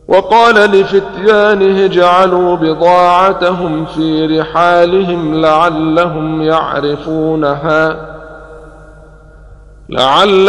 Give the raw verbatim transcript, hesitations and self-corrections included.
وقال لفتيانه اجعلوا بضاعتهم في رحالهم لعلهم يعرفونها لعل